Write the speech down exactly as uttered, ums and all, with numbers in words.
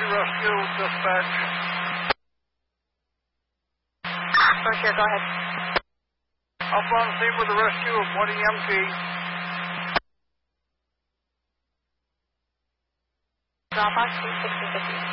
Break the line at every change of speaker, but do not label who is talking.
rescue dispatch.
Berkshire, go ahead.
Up on scene with the rescue of one E M T.
Dropbox three sixty fifty.